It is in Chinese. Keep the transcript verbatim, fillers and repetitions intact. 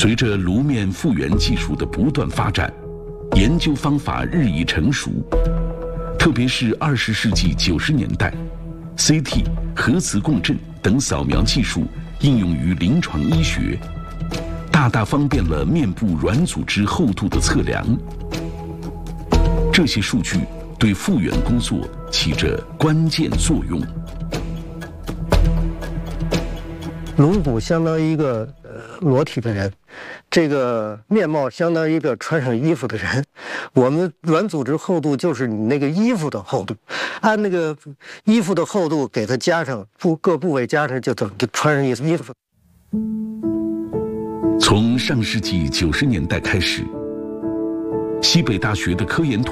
随着颅面复原技术的不断发展，研究方法日益成熟，特别是二十世纪九十年代 ，C T、核磁共振等扫描技术应用于临床医学，大大方便了面部软组织厚度的测量。这些数据对复原工作起着关键作用。 颅骨相当于一个呃裸体的人，这个面貌相当于一个穿上衣服的人。我们软组织厚度就是你那个衣服的厚度，按那个衣服的厚度给它加上部各部位加上，就等就穿上衣服。 从上世纪九十年代开始，西北大学的科研团